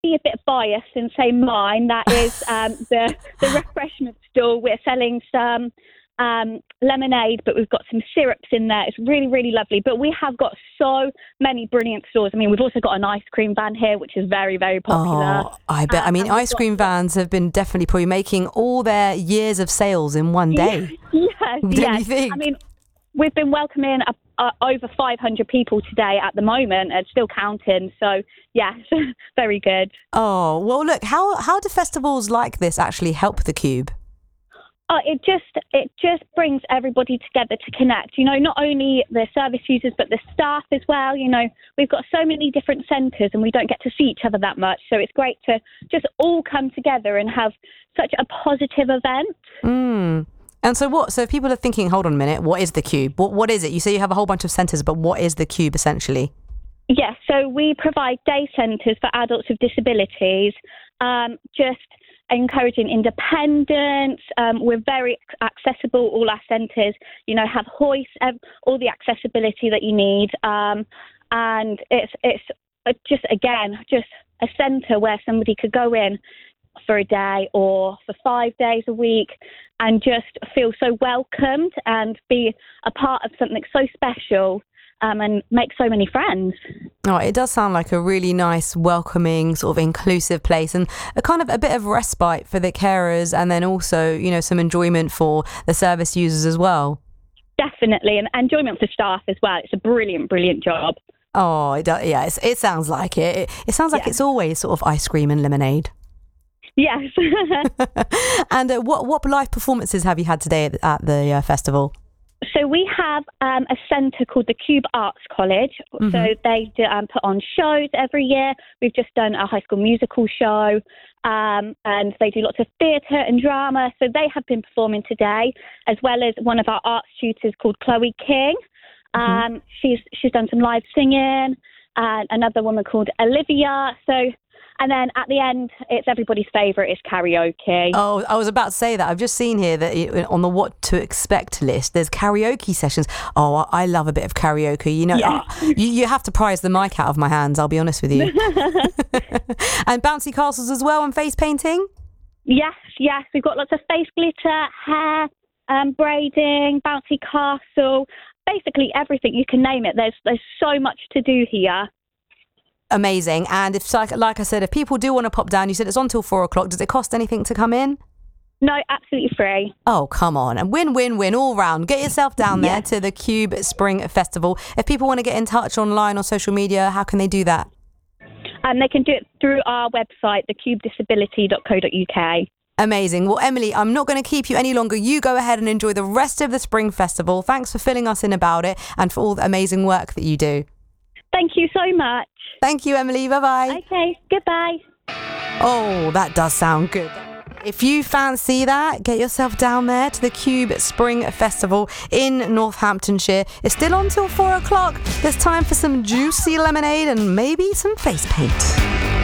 be a bit biased and say mine. That is the refreshment stall. We're selling some lemonade, but we've got some syrups in there. It's really, really lovely. But we have got so many brilliant stores. I mean, we've also got an ice cream van here, which is very, very popular. Oh, I bet. I mean, ice cream vans have been definitely probably making all their years of sales in one day. Yes. Don't you think? I mean, we've been welcoming over 500 people today at the moment and still counting. So, yes, very good. Oh, well, look, how do festivals like this actually help the Cube? It just brings everybody together to connect, you know, not only the service users, but the staff as well. You know, we've got so many different centres and we don't get to see each other that much. So it's great to just all come together and have such a positive event. And so if people are thinking, hold on a minute, what is the Cube? What is it? You say you have a whole bunch of centres, but what is the Cube essentially? Yes, so we provide day centres for adults with disabilities, just encouraging independence. We're very accessible. All our centres, you know, have hoists, all the accessibility that you need. And it's just a centre where somebody could go in for a day or for 5 days a week and just feel so welcomed and be a part of something so special. And make so many friends. Oh, it does sound like a really nice, welcoming, sort of inclusive place, and a bit of respite for the carers, and then also, you know, some enjoyment for the service users as well. Definitely, and enjoyment for staff as well. It's a brilliant, brilliant job. Oh, it does, yeah, it sounds like it. It sounds like it's always sort of ice cream and lemonade. Yes. And what live performances have you had today at the festival? So we have a centre called the Cube Arts College. Mm-hmm. So they put on shows every year. We've just done a High School Musical show, and they do lots of theatre and drama. So they have been performing today, as well as one of our arts tutors called Chloe King. She's done some live singing, and another woman called Olivia. And then at the end, it's everybody's favourite, is karaoke. Oh, I was about to say that. I've just seen here that on the what to expect list, there's karaoke sessions. Oh, I love a bit of karaoke. You know, you have to prize the mic out of my hands, I'll be honest with you. And bouncy castles as well and face painting? Yes. We've got lots of face glitter, hair, braiding, bouncy castle, basically everything. You can name it. There's so much to do here. Amazing. And if, like I said, if people do want to pop down, you said it's on till 4 o'clock. Does it cost anything to come in? No, absolutely free. Oh, come on. And win all round. Get yourself down there to the Cube Spring Festival. If people want to get in touch online or social media, how can they do that? They can do it through our website, thecubedisability.co.uk. Amazing. Well, Emily, I'm not going to keep you any longer. You go ahead and enjoy the rest of the Spring Festival. Thanks for filling us in about it and for all the amazing work that you do. Thank you so much. Thank you, Emily. Bye-bye. Okay, goodbye. Oh, that does sound good. If you fancy that, get yourself down there to the Cube Spring Festival in Northamptonshire. It's still on till 4 o'clock. There's time for some juicy lemonade and maybe some face paint.